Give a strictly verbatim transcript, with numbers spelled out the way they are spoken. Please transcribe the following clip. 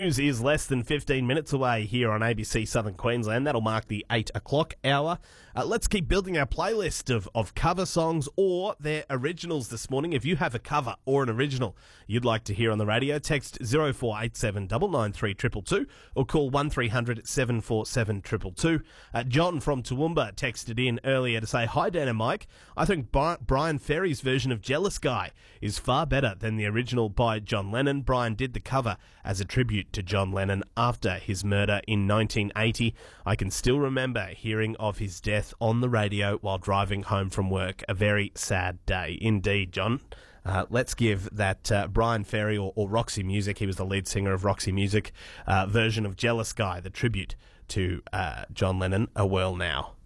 News is less than fifteen minutes away here on A B C Southern Queensland. That'll mark the eight o'clock hour. Uh, let's keep building our playlist of, of cover songs or their originals this morning. If you have a cover or an original you'd like to hear on the radio, text zero four eight seven nine nine three two two two or call one three hundred seven four seven two two two. Uh, John from Toowoomba texted in earlier to say, "Hi Dan and Mike, I think Bi- Brian Ferry's version of Jealous Guy is far better than the original by John Lennon. Brian did the cover as a tribute to John Lennon after his murder in nineteen eighty. I can still remember hearing of his death on the radio while driving home from work. A very sad day indeed, John." Uh, let's give that uh, Brian Ferry or, or Roxy Music, he was the lead singer of Roxy Music, uh, version of Jealous Guy, the tribute to uh, John Lennon, a whirl now.